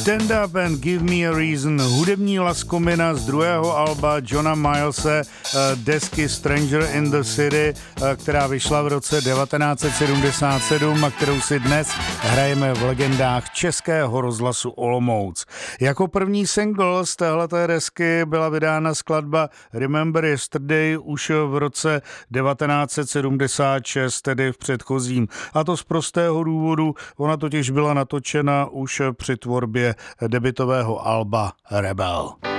Stand Up and Give Me a Reason, hudební laskomina z druhého alba Johna Milese, desky Stranger in the City, která vyšla v roce 1977 a kterou si dnes hrajeme v legendách Českého rozhlasu Olomouc. Jako první single z téhleté desky byla vydána skladba Remember Yesterday už v roce 1976, tedy v předchozím. A to z prostého důvodu, ona totiž byla natočena už při tvorbě debutového alba Rebel.